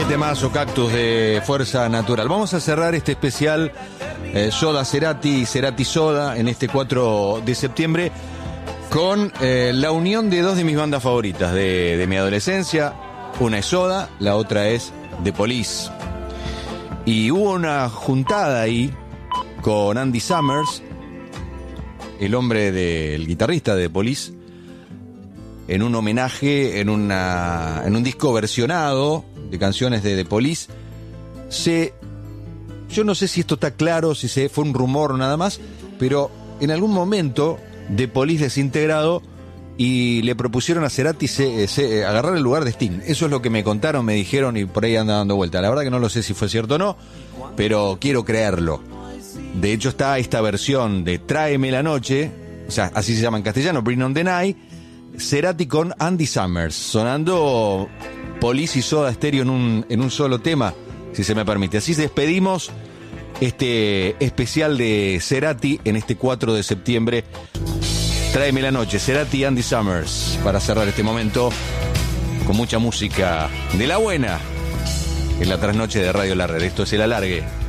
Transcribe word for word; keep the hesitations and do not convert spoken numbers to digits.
Temazo, Cactus de Fuerza Natural. Vamos a cerrar este especial eh, Soda Cerati, Cerati Soda, en este cuatro de septiembre, con eh, la unión de dos de mis bandas favoritas de, de mi adolescencia. Una es Soda, la otra es The Police. Y hubo una juntada ahí con Andy Summers, el hombre del guitarrista de The Police, en un homenaje, en, una, en un disco versionado de canciones de The Police. Se, yo no sé si esto está claro, si se, fue un rumor o nada más, pero en algún momento The Police desintegrado y le propusieron a Cerati se, se, agarrar el lugar de Sting. Eso es lo que me contaron, me dijeron, y por ahí anda dando vuelta. La verdad que no lo sé si fue cierto o no, pero quiero creerlo. De hecho está esta versión de Tráeme la Noche, o sea, así se llama en castellano, Bring on the Night, Cerati con Andy Summers, sonando Police y Soda Stereo en un, en un solo tema, si se me permite. Así despedimos este especial de Cerati en este cuatro de septiembre. Tráeme la Noche, Cerati y Andy Summers, para cerrar este momento con mucha música de la buena en la trasnoche de Radio La Red. Esto es El Alargue.